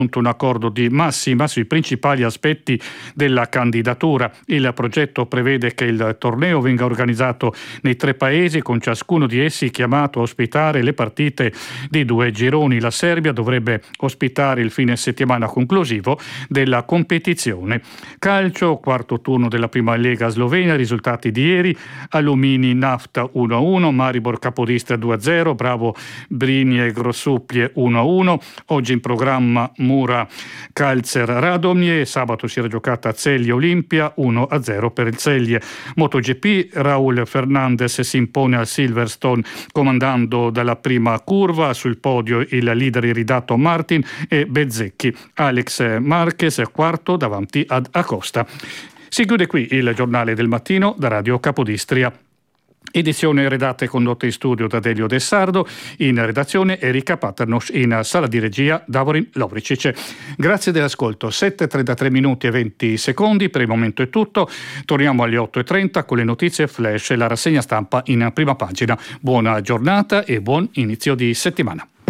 un accordo di massima sui principali aspetti della candidatura. Il progetto prevede che il torneo venga organizzato nei 3 paesi, con ciascuno di essi chiamato a ospitare le partite di 2 gironi. La Serbia dovrebbe ospitare il fine settimana conclusivo della competizione. Calcio, quarto turno della prima Lega slovena, risultati di ieri: Alumini Nafta 1-1, Maribor Capodistria 2-0, Bravo Brinie Grossuplie 1-1. Oggi in programma Mura Calcer Radomje. Sabato si era giocata Celje Olimpia 1-0 per il Celje. MotoGP, Raúl Fernández si impone al Silverstone comandando dalla prima curva. Sul podio il leader iridato Martin e Bezzecchi. Alex Marquez quarto davanti ad Acosta. Si chiude qui il giornale del mattino da Radio Capodistria. Edizione redatta e condotta in studio da Delio De Sardo, in redazione Erika Paternos, in sala di regia Davorin Lovricic. Grazie dell'ascolto. 7:33 minuti e 20 secondi, per il momento è tutto. Torniamo alle 8:30 con le notizie flash e la rassegna stampa in prima pagina. Buona giornata e buon inizio di settimana.